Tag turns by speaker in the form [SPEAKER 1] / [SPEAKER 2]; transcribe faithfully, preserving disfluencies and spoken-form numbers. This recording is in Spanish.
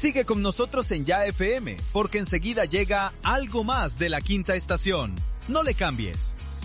[SPEAKER 1] Sigue con nosotros en Ya F M, porque enseguida llega algo más de la quinta estación. No le cambies.